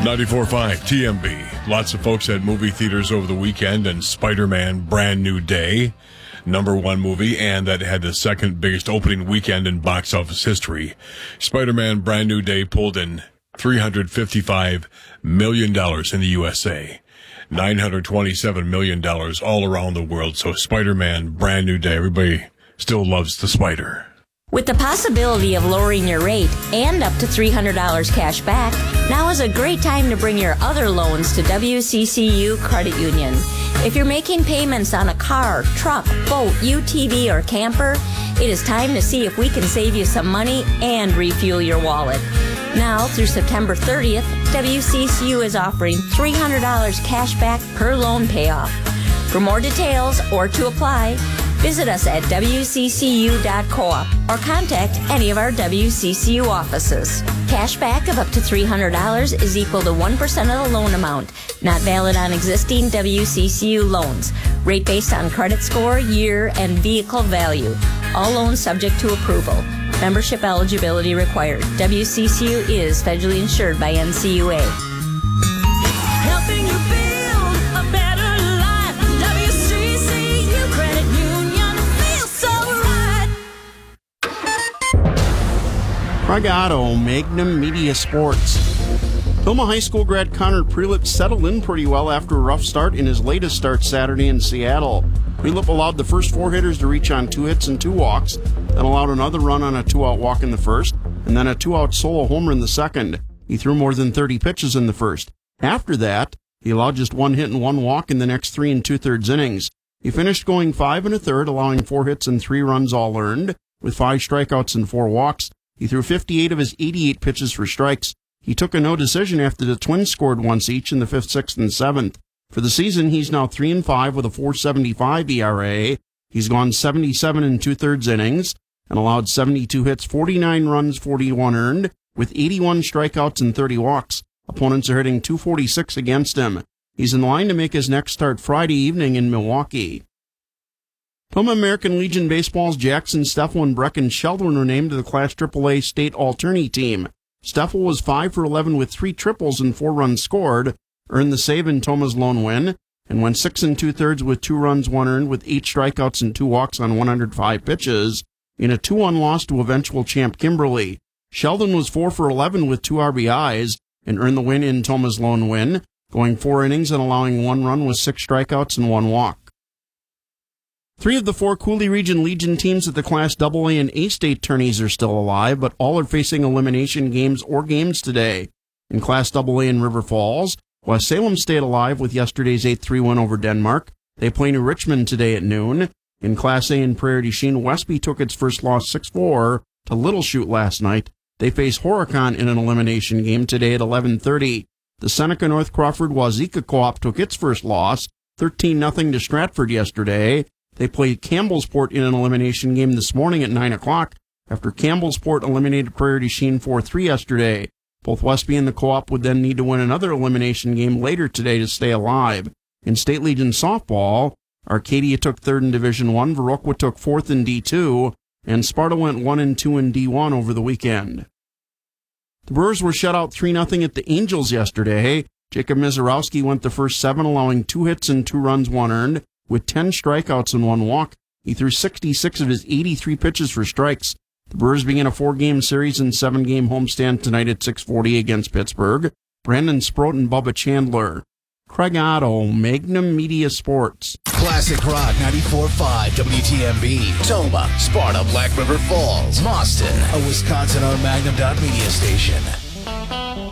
94.5 TMB. Lots of folks at movie theaters over the weekend, and Spider-Man Brand New Day, #1 movie, and that had the second biggest opening weekend in box office history. Spider-Man Brand New Day pulled in $355 million in the USA, $927 million all around the world. So Spider-Man Brand New Day, everybody still loves the Spider. With the possibility of lowering your rate and up to $300 cash back, now is a great time to bring your other loans to WCCU Credit Union. If you're making payments on a car, truck, boat, UTV, or camper, it is time to see if we can save you some money and refuel your wallet. Now, through September 30th, WCCU is offering $300 cash back per loan payoff. For more details or to apply, visit us at wccu.coop or contact any of our WCCU offices. Cashback of up to $300 is equal to 1% of the loan amount. Not valid on existing WCCU loans. Rate based on credit score, year, and vehicle value. All loans subject to approval. Membership eligibility required. WCCU is federally insured by NCUA. Helping you build a better life. WCCU Credit Union feels so right. Craig Otto, Magnum Media Sports. Toma High School grad Connor Prelip settled in pretty well after a rough start in his latest start Saturday in Seattle. Prelip allowed the first 4 hitters to reach on 2 hits and 2 walks, then allowed another run on a 2-out walk in the first, and then a 2-out solo homer in the second. He threw more than 30 pitches in the first. After that, he allowed just 1 hit and 1 walk in the next 3 2/3 innings. He finished going 5 1/3, allowing 4 hits and 3 runs all earned, with 5 strikeouts and 4 walks. He threw 58 of his 88 pitches for strikes. He took a no decision after the Twins scored once each in the 5th, 6th, and 7th. For the season, he's now 3-5 with a 4.75 ERA. He's gone 77 2/3 innings and allowed 72 hits, 49 runs, 41 earned, with 81 strikeouts and 30 walks. Opponents are hitting .246 against him. He's in line to make his next start Friday evening in Milwaukee. Toma American Legion Baseball's Jackson, Steffel, and Brecken Sheldon were named to the Class AAA State All-Tourney team. Steffel was 5 for 11 with 3 triples and 4 runs scored, earned the save in Toma's lone win, and went 6 2/3 with 2 runs, 1 earned, with 8 strikeouts and 2 walks on 105 pitches in a 2-1 loss to eventual champ Kimberly. Sheldon was 4 for 11 with 2 RBIs and earned the win in Toma's lone win, going 4 innings and allowing 1 run with 6 strikeouts and 1 walk. 3 of the 4 Cooley Region Legion teams at the Class AA and A state tourneys are still alive, but all are facing elimination games or games today. In Class AA in River Falls, West Salem stayed alive with yesterday's 8-3 win over Denmark. They play New Richmond today at noon. In Class A in Prairie du Chien, Westby took its first loss 6-4 to Little Chute last night. They face Horicon in an elimination game today at 11:30. The Seneca North Crawford Wazeeka Co-op took its first loss 13-0 to Stratford yesterday. They played Campbellsport in an elimination game this morning at 9 o'clock after Campbellsport eliminated Prairie du Chien 4-3 yesterday. Both Westby and the Co-op would then need to win another elimination game later today to stay alive. In State Legion softball, Arcadia took 3rd in Division I, Viroqua took 4th in D2, and Sparta went 1-2 in D1 over the weekend. The Brewers were shut out 3-0 at the Angels yesterday. Jacob Mizorowski went the first 7, allowing 2 hits and 2 runs, 1 earned, with 10 strikeouts and 1 walk. He threw 66 of his 83 pitches for strikes. The Brewers begin a 4-game series and 7-game homestand tonight at 6:40 against Pittsburgh. Brandon Sproat and Bubba Chandler. Craig Otto, Magnum Media Sports. Classic Rock 94.5 WTMB. Toma, Sparta, Black River Falls, Boston. A Wisconsin-owned Magnum.media station.